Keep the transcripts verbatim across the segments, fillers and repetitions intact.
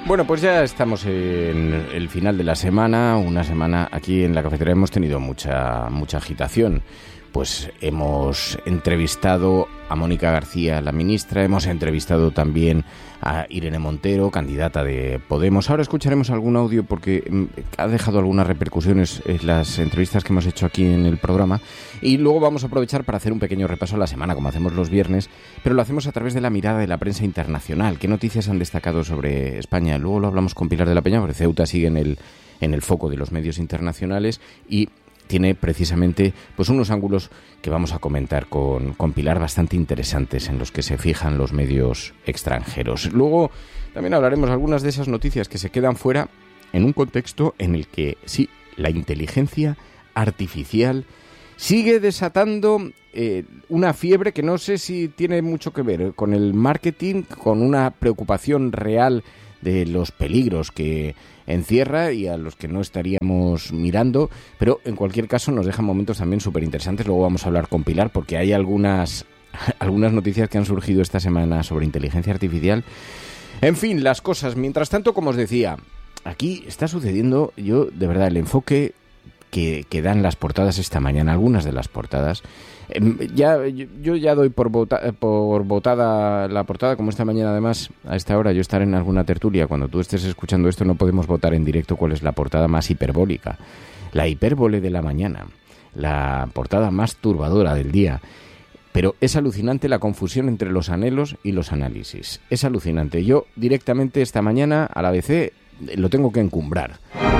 Bueno, pues ya estamos en el final de la semana, una semana aquí en la cafetería hemos tenido mucha mucha agitación. Pues hemos entrevistado a Mónica García, la ministra, hemos entrevistado también a Irene Montero, candidata de Podemos. Ahora escucharemos algún audio porque ha dejado algunas repercusiones en las entrevistas que hemos hecho aquí en el programa. Y luego vamos a aprovechar para hacer un pequeño repaso a la semana, como hacemos los viernes, pero lo hacemos a través de la mirada de la prensa internacional. ¿Qué noticias han destacado sobre España? Luego lo hablamos con Pilar de la Peña, porque Ceuta sigue en el, en el foco de los medios internacionales y tiene precisamente pues unos ángulos que vamos a comentar con, con Pilar bastante interesantes en los que se fijan los medios extranjeros. Luego también hablaremos de algunas de esas noticias que se quedan fuera en un contexto en el que sí, la inteligencia artificial sigue desatando eh, una fiebre que no sé si tiene mucho que ver con el marketing, con una preocupación real de los peligros que encierra y a los que no estaríamos mirando, pero en cualquier caso nos dejan momentos también súper interesantes. Luego vamos a hablar con Pilar porque hay algunas, algunas noticias que han surgido esta semana sobre inteligencia artificial. En fin, las cosas. Mientras tanto, como os decía, aquí está sucediendo, yo de verdad, el enfoque que, que dan las portadas esta mañana, algunas de las portadas. Eh, ya yo, yo ya doy por, vota, por votada la portada, como esta mañana además, a esta hora yo estaré en alguna tertulia. Cuando tú estés escuchando esto no podemos votar en directo cuál es la portada más hiperbólica. La hipérbole de la mañana, la portada más turbadora del día. Pero es alucinante la confusión entre los anhelos y los análisis. Es alucinante. Yo directamente esta mañana a la A B C lo tengo que encumbrar.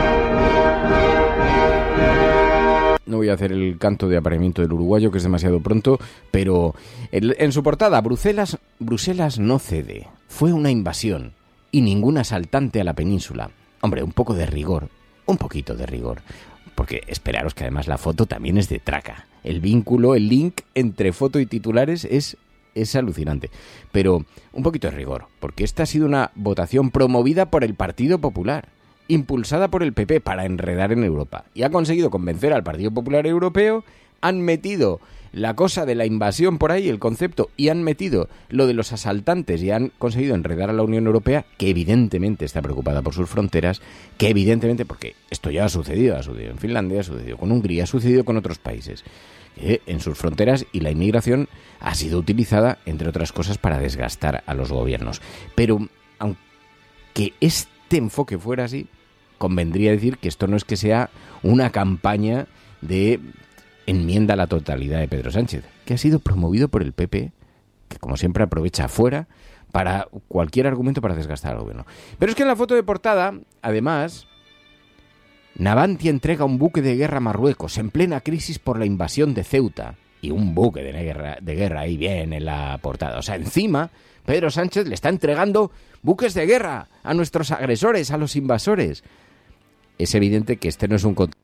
No voy a hacer el canto de apareamiento del uruguayo, que es demasiado pronto, pero en, en su portada, Bruselas, Bruselas no cede. Fue una invasión y ningún asaltante a la península. Hombre, un poco de rigor, un poquito de rigor. Porque esperaros que además la foto también es de traca. El vínculo, el link entre foto y titulares es, es alucinante. Pero un poquito de rigor, porque esta ha sido una votación promovida por el Partido Popular, impulsada por el P P para enredar en Europa. Y ha conseguido convencer al Partido Popular Europeo, han metido la cosa de la invasión por ahí, el concepto, y han metido lo de los asaltantes y han conseguido enredar a la Unión Europea, que evidentemente está preocupada por sus fronteras, que evidentemente, porque esto ya ha sucedido, ha sucedido en Finlandia, ha sucedido con Hungría, ha sucedido con otros países, que en sus fronteras, y la inmigración ha sido utilizada, entre otras cosas, para desgastar a los gobiernos. Pero, aunque este enfoque fuera así, convendría decir que esto no es que sea una campaña de enmienda a la totalidad de Pedro Sánchez, que ha sido promovido por el P P, que como siempre aprovecha afuera para cualquier argumento para desgastar al gobierno. Pero es que en la foto de portada, además, Navantia entrega un buque de guerra a Marruecos en plena crisis por la invasión de Ceuta. Y un buque de guerra, de guerra ahí bien en la portada. O sea, encima, Pedro Sánchez le está entregando buques de guerra a nuestros agresores, a los invasores. Es evidente que este no es un contexto